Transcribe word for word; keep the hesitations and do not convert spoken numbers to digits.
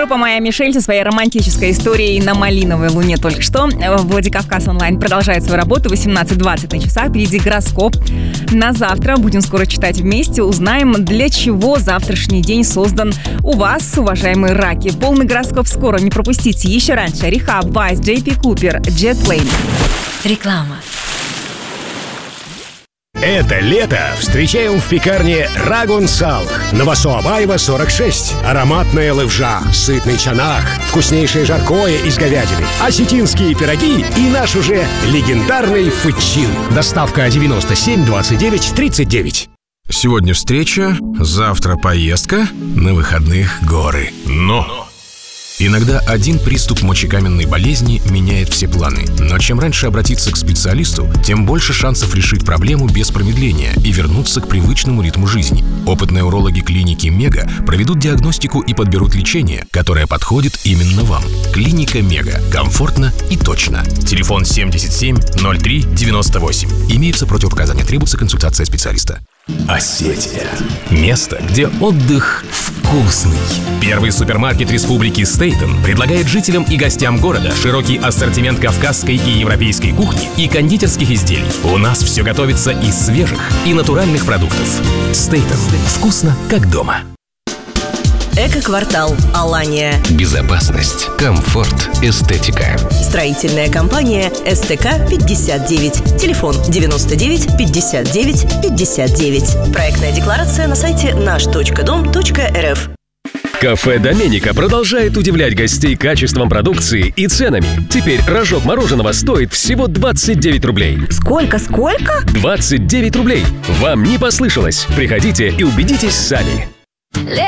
Группа «Моя Мишель» со своей романтической историей «На малиновой луне» только что. Владикавказ онлайн продолжает свою работу. восемнадцать двадцать на часах. Впереди гороскоп на завтра. Будем скоро читать вместе. Узнаем, для чего завтрашний день создан у вас, уважаемые раки. Полный гороскоп скоро. Не пропустите. Еще раньше. Рихаб, Вайс, Джей Пи Купер, Jet Plane. Реклама. Это лето встречаем в пекарне Рагун Салх. Новосоабаева, сорок шесть. Ароматная левжа, сытный чанах, вкуснейшее жаркое из говядины, осетинские пироги и наш уже легендарный фычин. Доставка девяносто семь двадцать девять тридцать девять. Сегодня встреча, завтра поездка, на выходных горы. Но... Иногда один приступ мочекаменной болезни меняет все планы. Но чем раньше обратиться к специалисту, тем больше шансов решить проблему без промедления и вернуться к привычному ритму жизни. Опытные урологи клиники «Мега» проведут диагностику и подберут лечение, которое подходит именно вам. Клиника «Мега». Комфортно и точно. Телефон семьдесят семь ноль три девяносто восемь. Имеются противопоказания, требуется консультация специалиста. Осетия. Место, где отдых вкусный. Первый супермаркет республики Стейтон предлагает жителям и гостям города широкий ассортимент кавказской и европейской кухни и кондитерских изделий. У нас все готовится из свежих и натуральных продуктов. Стейтон. Вкусно, как дома. Эко-квартал Алания. Безопасность, комфорт, эстетика. Строительная компания эс тэ ка пятьдесят девять. Телефон девяносто девять пятьдесят девять пятьдесят девять. Проектная декларация на сайте наш точка дом точка эр эф. Кафе «Доменика» продолжает удивлять гостей качеством продукции и ценами. Теперь рожок мороженого стоит всего двадцать девять рублей. Сколько, сколько? двадцать девять рублей. Вам не послышалось. Приходите и убедитесь сами.